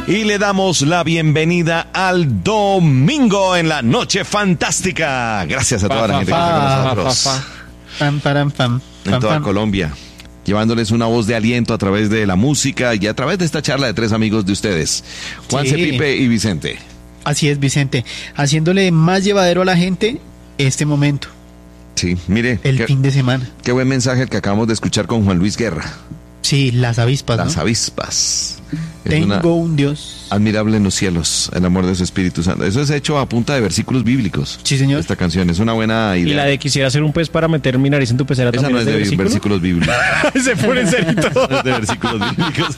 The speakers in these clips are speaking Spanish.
y le damos la bienvenida al domingo en la Noche Fantástica. Gracias a toda la gente que está con nosotros en toda Colombia, llevándoles una voz de aliento a través de la música y a través de esta charla de tres amigos de ustedes, Juanse, Pipe y Vicente. Así es, Vicente, haciéndole más llevadero a la gente este momento. Sí, mire. El fin de semana. Qué buen mensaje el que acabamos de escuchar con Juan Luis Guerra. Sí, las avispas, Las ¿no? avispas. Tengo un Dios admirable en los cielos, el amor de su Espíritu Santo. Eso es hecho a punta de versículos bíblicos. Sí, señor. Esta canción es una buena idea. Y la de quisiera ser un pez para meter mi nariz en tu pecera. Esa no es de versículos bíblicos. Se pone en serio. No es de versículos bíblicos.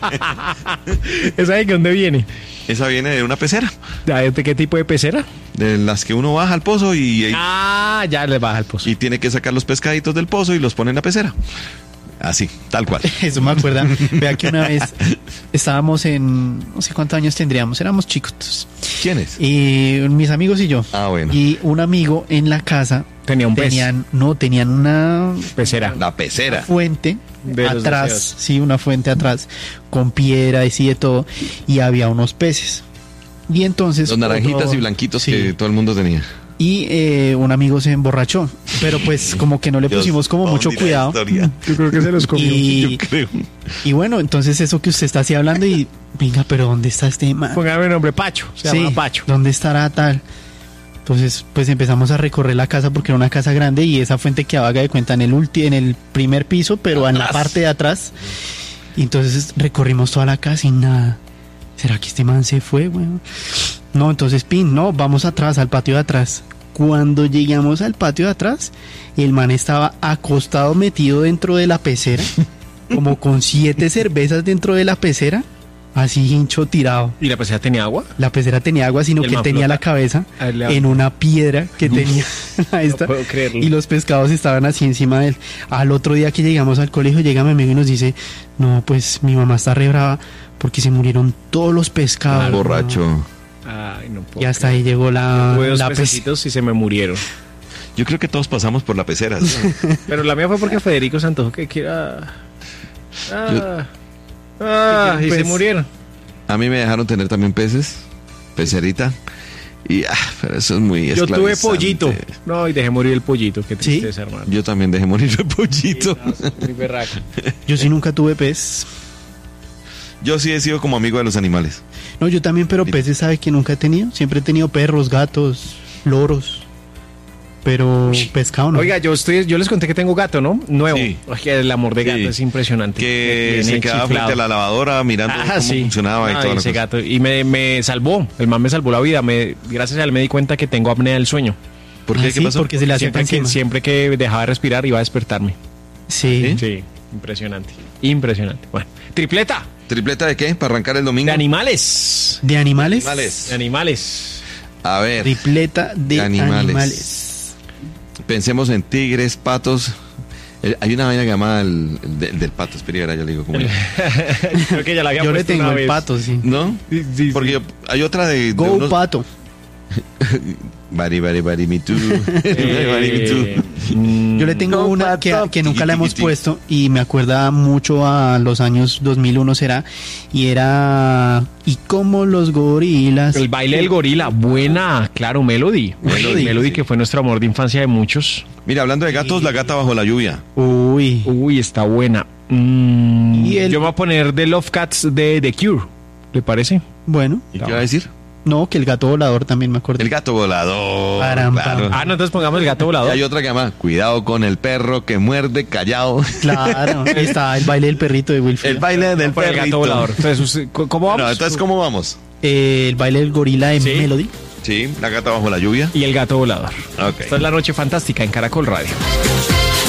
¿Esa de dónde viene? Esa viene de una pecera. ¿De qué tipo de pecera? De las que uno baja al pozo y Ya le baja al pozo. y tiene que sacar los pescaditos del pozo y los pone en la pecera. Así, tal cual. Eso me acuerda. Vea que una vez estábamos en, no sé cuántos años tendríamos, éramos chicos. ¿Quiénes? Y mis amigos y yo. Ah, bueno. Y un amigo en la casa Tenía un pez. tenían una Pecera. La pecera. fuente De los atrás, deseos. sí, una fuente atrás con piedra y sí de todo, y había unos peces. Y entonces Los naranjitas y blanquitos sí. que todo el mundo tenía. Y un amigo se emborrachó, pero pues como que no le Dios, pusimos como mucho ¿dónde irá la cuidado. historia? Yo creo que se los comió. Y, Yo creo. y bueno, entonces eso que usted está así hablando y venga, pero ¿dónde está este man? Póngame el nombre Pacho. Se llama Pacho. ¿Dónde estará tal? Entonces, pues empezamos a recorrer la casa porque era una casa grande y esa fuente quedaba, haga de cuenta, en el primer piso, pero en la parte de atrás. Y entonces recorrimos toda la casa y nada. ¿Será que este man se fue, weón? No, entonces, vamos atrás, al patio de atrás. Cuando llegamos al patio de atrás, el man estaba acostado, metido dentro de la pecera, como con 7 cervezas dentro de la pecera, así hincho tirado. ¿Y la pecera tenía agua? La pecera tenía agua, sino ¿Y el que man tenía flota? la cabeza Al lado. en una piedra que tenía esta, puedo creerlo. y los pescados estaban así encima de él. Al otro día que llegamos al colegio, llega mi amigo y nos dice, no, pues mi mamá está re brava porque se murieron todos los pescados. Borracho. Ay, no puedo. Y hasta ahí llegó Tuve dos la pececitos y se me murieron. Yo creo que todos pasamos por la pecera. ¿No? Pero la mía fue porque Federico se antojó que quiera. Y se Pues, murieron. A mí me dejaron tener también peces, pecerita. Y pero eso es muy Yo tuve esclavizante. pollito. No, y dejé morir el pollito. Qué tristeza, hermano. Yo también dejé morir el pollito. Muy berraco. Yo sí nunca tuve pez. Yo sí he sido como amigo de los animales. No, yo también, pero peces, ¿sabe que nunca he tenido? Siempre he tenido perros, gatos, loros. Pero pescado no. Oiga, yo les conté que tengo gato, ¿no? Nuevo. Sí. Ay, que el amor de gato Sí. es impresionante. Que Viene se quedaba chiflado. frente a la lavadora mirando cómo funcionaba y Ay, todo lo ese que... gato. Y me salvó. El man me salvó la vida. Gracias a él me di cuenta que tengo apnea del sueño. ¿Por qué? Ah, ¿Qué sí, pasó? porque se le hacía Siempre que dejaba de respirar iba a despertarme. Sí. Sí, impresionante. Impresionante. Bueno, tripleta ¿Tripleta de qué? ¿Para arrancar el domingo? de animales. ¿De animales? Animales. De animales. A ver, Tripleta de Animales. animales. pensemos en tigres, patos. Hay una vaina llamada el del pato. Espera, ahora ya le digo cómo es. Creo que ya la había Yo le puesto tengo una el vez. pato, sí. ¿No? Sí. Porque hay otra de Go unos... pato. Bari, me too. Bari, me too. Yo le tengo Go una pato. que nunca la hemos Tiqui, tiqui. puesto y me acuerda mucho a los años 2001 será, y era ¿y cómo los gorilas? El baile del gorila, buena, claro, Melody. Melody, sí. que fue nuestro amor de infancia de muchos. Mira, hablando de gatos, la gata bajo la lluvia. Uy, Uy, está buena. Y el- Yo me voy a poner The Love Cats de The Cure, ¿le parece? bueno, ¿Y qué iba a decir? no, que el gato volador también me acuerdo. El gato volador. Caramba. Claro. Ah, no, entonces pongamos el gato Y volador. hay otra que llama Cuidado con el perro que muerde callado. Claro, y está el baile del perrito de Wilfred. El baile del Por el gato perrito. volador. Entonces, ¿cómo vamos? No, entonces, ¿cómo vamos? El baile del gorila de Sí. Melody. Sí, la gata bajo la lluvia. Y el gato volador. Ok. Esta es la noche fantástica en Caracol Radio.